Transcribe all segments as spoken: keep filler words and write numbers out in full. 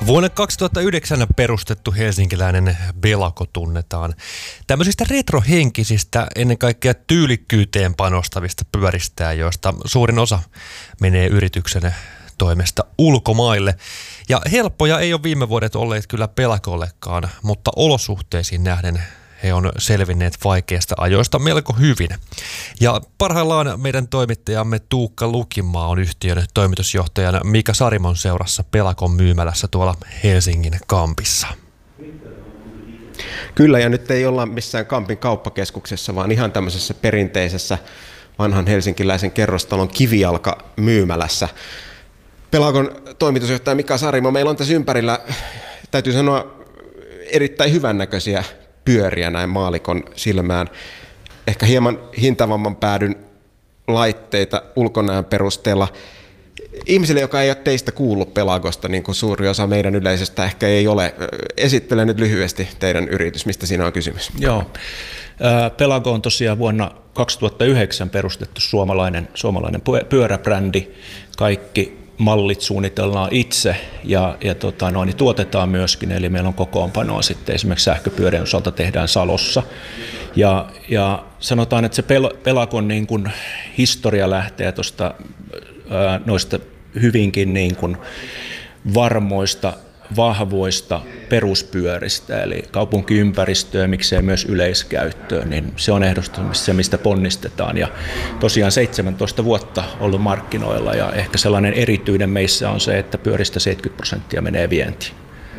Vuonna kaksituhattayhdeksän perustettu helsinkiläinen Belako tunnetaan tämmöisistä retrohenkisistä, ennen kaikkea tyylikkyyteen panostavista pyöristä, joista suurin osa menee yrityksen toimesta ulkomaille. Ja helppoja ei ole viime vuodet olleet kyllä Belakollekaan, mutta olosuhteisiin nähden he on selvinneet vaikeista ajoista melko hyvin. Ja parhaillaan meidän toimittajamme Tuukka Lukimaa on yhtiön toimitusjohtajana Mika Sarimon seurassa Belakon myymälässä tuolla Helsingin Kampissa. Kyllä, ja nyt ei olla missään Kampin kauppakeskuksessa, vaan ihan tämmöisessä perinteisessä vanhan helsinkiläisen kerrostalon kivijalka myymälässä. Belakon toimitusjohtaja Mika Sarimo, meillä on tässä ympärillä, täytyy sanoa, erittäin hyvännäköisiä pyöriä näin maalikon silmään. Ehkä hieman hintavamman päädyn laitteita ulkonäön perusteella. Ihmisille, joka ei ole teistä kuullut Belakosta, niin kuin suuri osa meidän yleisöstä ehkä ei ole, esittele nyt lyhyesti teidän yritys, mistä siinä on kysymys. Joo. Belako on tosiaan vuonna kaksituhattayhdeksän perustettu suomalainen, suomalainen pyöräbrändi. Kaikki mallit suunnitellaan itse ja, ja tota, no, niin tuotetaan myöskin, eli meillä on kokoonpanoa sitten esimerkiksi sähköpyörien osalta tehdään Salossa. Ja, ja sanotaan, että se Belakon niin kuin historia lähtee tuosta noista hyvinkin niin kuin varmoista, vahvoista peruspyöristä, eli kaupunkiympäristöä, miksei myös yleiskäyttöön, niin se on ehdottomasti se, mistä ponnistetaan. Ja tosiaan seitsemäntoista vuotta ollut markkinoilla, ja ehkä sellainen erityinen meissä on se, että pyöristä seitsemänkymmentä prosenttia menee vientiin.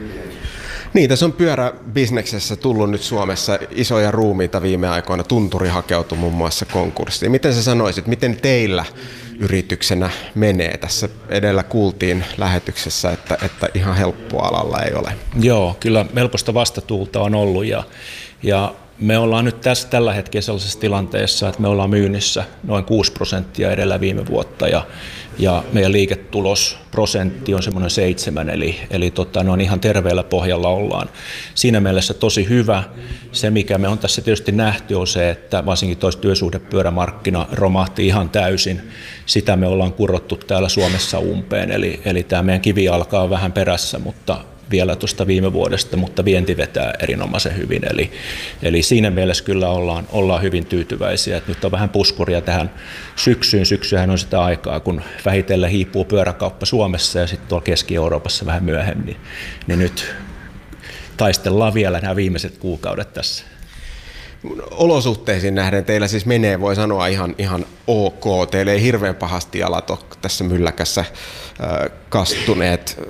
Niin, tässä on pyöräbisneksessä tullut nyt Suomessa isoja ruumiita viime aikoina. Tunturi hakeutui muun muassa konkurssiin. Miten sä sanoisit, miten teillä yrityksenä menee? Tässä edellä kuultiin lähetyksessä, että, että ihan helppoa alalla ei ole. Joo, kyllä melkoista vastatuulta on ollut ja, ja me ollaan nyt tässä tällä hetkellä sellaisessa tilanteessa, että me ollaan myynnissä noin kuusi prosenttia edellä viime vuotta ja, ja meidän liiketulosprosentti on semmoinen seitsemän, eli, eli tota, no ihan terveellä pohjalla ollaan. Siinä mielessä tosi hyvä. Se, mikä me on tässä tietysti nähty, on se, että varsinkin tois työsuhdepyörämarkkina romahti ihan täysin. Sitä me ollaan kurottu täällä Suomessa umpeen, eli, eli tämä meidän kivijalka on vähän perässä, mutta vielä tuosta viime vuodesta, mutta vienti vetää erinomaisen hyvin. Eli, eli siinä mielessä kyllä ollaan, ollaan hyvin tyytyväisiä. Että nyt on vähän puskuria tähän syksyyn. Syksyhän on sitä aikaa, kun vähitellen hiipuu pyöräkauppa Suomessa ja sitten tuolla Keski-Euroopassa vähän myöhemmin. Niin nyt taistellaan vielä nämä viimeiset kuukaudet tässä. Olosuhteisiin nähden teillä siis menee, voi sanoa, ihan, ihan ok. Teillä ei hirveän pahasti jalat ole tässä mylläkässä äh, kastuneet.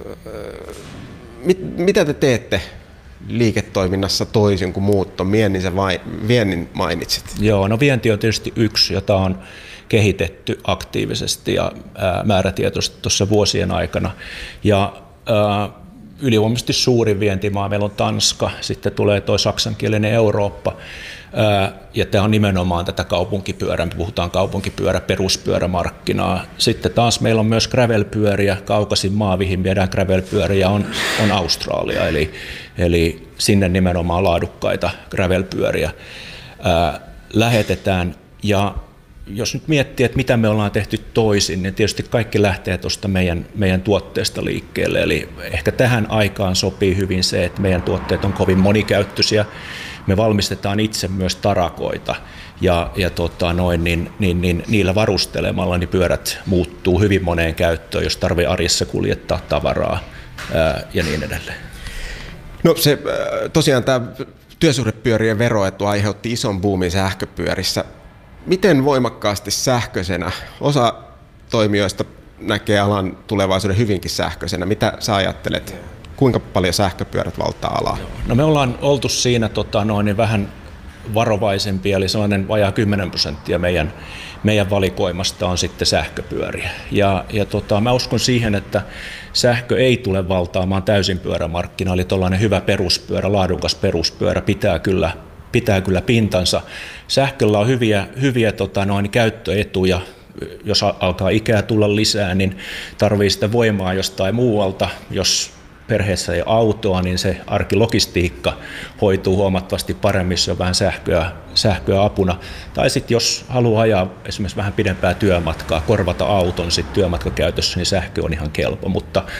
Mit, mitä te teette liiketoiminnassa toisin kuin muut on? Viennin, vai, viennin mainitsit. Joo, no vienti on tietysti yksi, jota on kehitetty aktiivisesti ja ää, määrätietoisesti tuossa vuosien aikana. Ja ää, ylivoimaisesti suurin vientimaa meillä on Tanska, sitten tulee tuo saksankielinen Eurooppa. Ja tämä on nimenomaan tätä kaupunkipyörää, me puhutaan kaupunkipyörä, peruspyörämarkkinaa. Sitten taas meillä on myös gravelpyöriä, kaukaisin maa, mihin viedään gravelpyöriä, on, on Australia, eli, eli sinne nimenomaan laadukkaita gravelpyöriä ää, lähetetään. Ja jos nyt miettii, että mitä me ollaan tehty toisin, niin tietysti kaikki lähtee tuosta meidän, meidän tuotteesta liikkeelle. Eli ehkä tähän aikaan sopii hyvin se, että meidän tuotteet on kovin monikäyttöisiä. Me valmistetaan itse myös tarakoita ja, ja tota noin, niin, niin, niin, niillä varustelemalla niin pyörät muuttuu hyvin moneen käyttöön, jos tarvitsee arjessa kuljettaa tavaraa ää, ja niin edelleen. No se tosiaan tämä työsuhdepyörien veroetu aiheutti ison boomin sähköpyörissä. Miten voimakkaasti sähköisenä? Osa toimijoista näkee alan tulevaisuuden hyvinkin sähköisenä. Mitä sä ajattelet? Kuinka paljon sähköpyörät valtaa alaa? No me ollaan oltu siinä tota, noin, niin vähän varovaisempia, eli sellainen vajaa kymmenen prosenttia meidän, meidän valikoimasta on sitten sähköpyöriä. Ja, ja tota, mä uskon siihen, että sähkö ei tule valtaamaan täysin pyörämarkkinaa, eli tuollainen hyvä peruspyörä, laadukas peruspyörä pitää kyllä, pitää kyllä pintansa. Sähköllä on hyviä, hyviä tota, noin, käyttöetuja. Jos alkaa ikää tulla lisää, niin tarvitsee sitä voimaa jostain muualta. Jos perheessä ei autoa, niin se arkilogistiikka hoituu huomattavasti paremmin, jos on vähän sähköä, sähköä apuna. Tai sitten jos haluaa ajaa esimerkiksi vähän pidempää työmatkaa, korvata auton sit työmatkakäytössä, niin sähkö on ihan kelpo. Mutta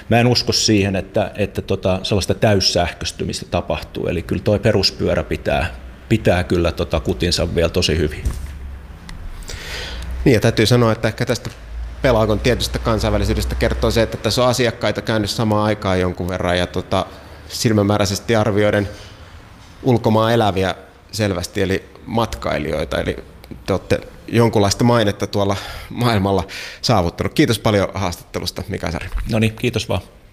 mä en usko siihen, että, että tota, sellaista täyssähköstymistä tapahtuu. Eli kyllä tuo peruspyörä pitää, pitää kyllä tota kutinsa vielä tosi hyvin. Niin, ja täytyy sanoa, että ehkä tästä Pelaagon tietystä kansainvälisyydestä kertoo se, että tässä on asiakkaita käynyt samaan aikaan jonkun verran ja tota, silmämääräisesti arvioiden ulkomaan eläviä selvästi, eli matkailijoita, eli te olette jonkunlaista mainetta tuolla maailmalla saavuttanut. Kiitos paljon haastattelusta, Mika Sari. No niin, kiitos vaan.